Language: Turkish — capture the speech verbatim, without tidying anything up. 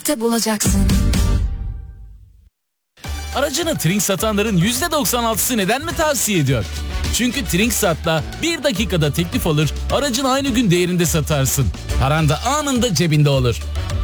bulacaksın. Aracını Trink satanların yüzde doksan altısı neden mi tavsiye ediyor? Çünkü Trinksat'la bir dakikada teklif alır, aracını aynı gün değerinde satarsın. Paran da anında cebinde olur.